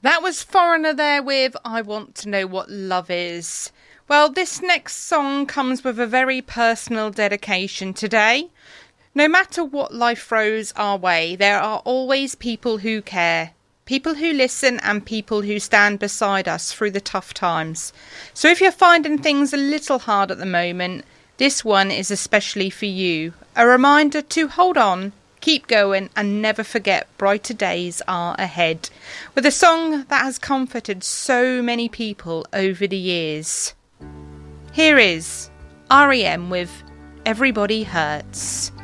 That was Foreigner there with I Want to Know What Love Is. Well, this next song comes with a very personal dedication today. No matter what life throws our way, there are always people who care. People who listen and people who stand beside us through the tough times. So if you're finding things a little hard at the moment, this one is especially for you. A reminder to hold on, keep going and never forget brighter days are ahead. With a song that has comforted so many people over the years. Here is R.E.M. with Everybody Hurts.